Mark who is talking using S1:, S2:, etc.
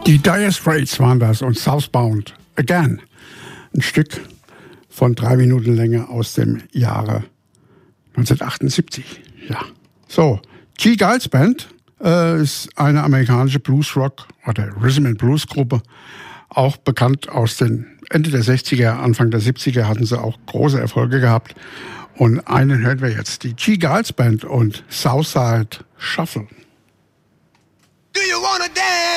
S1: Die Dire Straits waren das und Southbound Again. Ein Stück von 3 Minuten Länge aus dem Jahre 1978. Ja. So, G. Giles Band ist eine amerikanische Bluesrock oder Rhythm and Blues Gruppe. Auch bekannt aus den Ende der 60er, Anfang der 70er hatten sie auch große Erfolge gehabt. Und einen hören wir jetzt, die G. Giles Band und Southside Shuffle.
S2: Do you wanna dance?